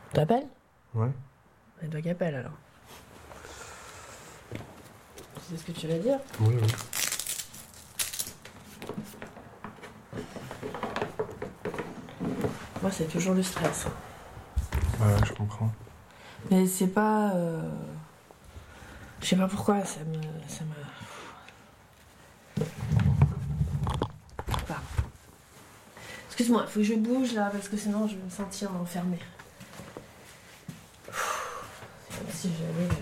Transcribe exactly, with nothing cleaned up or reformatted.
T'appelles? Ouais. Et toi qu'appelle alors. Tu sais ce que tu vas dire? Oui, oui. Moi, c'est toujours le stress. Ouais, je comprends. Mais c'est pas. Euh... Je sais pas pourquoi, ça me. Ça me. Pardon. Excuse-moi, faut que je bouge là, parce que sinon je vais me sentir enfermée. C'est comme si j'avais